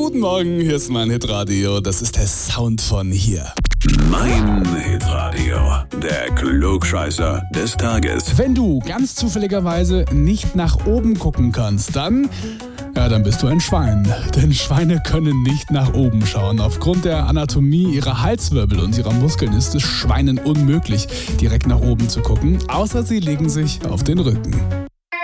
Guten Morgen, hier ist mein Hitradio. Das ist der Sound von hier. Mein Hitradio, der Klugscheißer des Tages. Wenn du ganz zufälligerweise nicht nach oben gucken kannst, dann bist du ein Schwein. Denn Schweine können nicht nach oben schauen. Aufgrund der Anatomie ihrer Halswirbel und ihrer Muskeln ist es Schweinen unmöglich, direkt nach oben zu gucken, außer sie legen sich auf den Rücken.